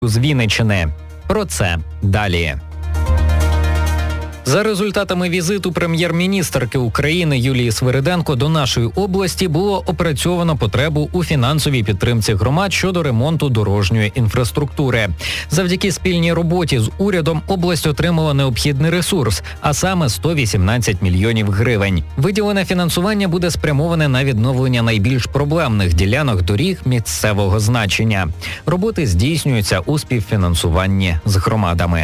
з Вінниччини. Про це далі. За результатами візиту прем'єр-міністерки України Юлії Свириденко до нашої області було опрацьовано потребу у фінансовій підтримці громад щодо ремонту дорожньої інфраструктури. Завдяки спільній роботі з урядом область отримала необхідний ресурс, а саме 118 мільйонів гривень. Виділене фінансування буде спрямоване на відновлення найбільш проблемних ділянок доріг місцевого значення. Роботи здійснюються у співфінансуванні з громадами.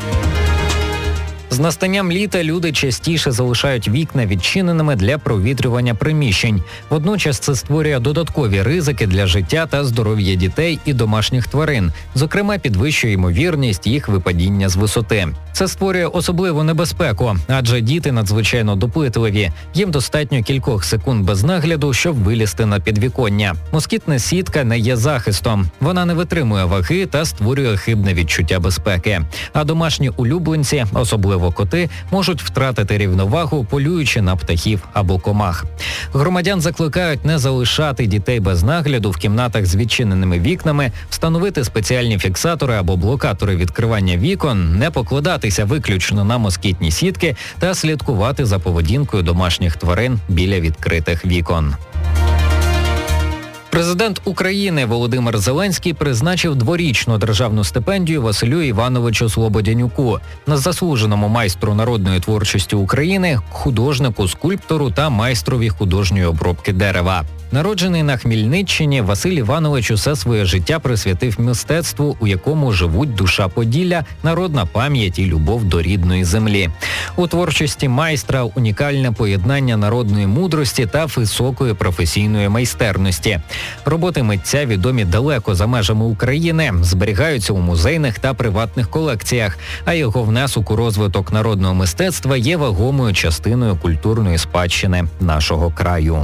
З настанням літа люди частіше залишають вікна відчиненими для провітрювання приміщень. Водночас це створює додаткові ризики для життя та здоров'я дітей і домашніх тварин. Зокрема, підвищує ймовірність їх випадіння з висоти. Це створює особливу небезпеку, адже діти надзвичайно допитливі. Їм достатньо кількох секунд без нагляду, щоб вилізти на підвіконня. Москітна сітка не є захистом. Вона не витримує ваги та створює хибне відчуття безпеки. А домашні улюбленці, особливо коти, можуть втратити рівновагу, полюючи на птахів або комах. Громадян закликають не залишати дітей без нагляду в кімнатах з відчиненими вікнами, встановити спеціальні фіксатори або блокатори відкривання вікон, не покладатися виключно на москітні сітки та слідкувати за поведінкою домашніх тварин біля відкритих вікон. Президент України Володимир Зеленський призначив дворічну державну стипендію Василю Івановичу Слободянюку, заслуженому майстру народної творчості України, художнику, скульптору та майстрові художньої обробки дерева. Народжений на Хмельниччині, Василь Іванович усе своє життя присвятив мистецтву, у якому живуть душа Поділля, народна пам'ять і любов до рідної землі. У творчості майстра унікальне поєднання народної мудрості та високої професійної майстерності. Роботи митця, відомі далеко за межами України, зберігаються у музейних та приватних колекціях, а його внесок у розвиток народного мистецтва є вагомою частиною культурної спадщини нашого краю.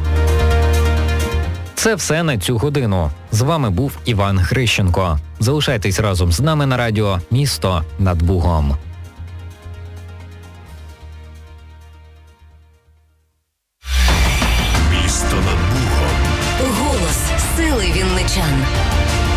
Це все на цю годину. З вами був Іван Грищенко. Залишайтесь разом з нами на радіо «Місто над Бугом». Місто над Бугом. Голос сили вінничан.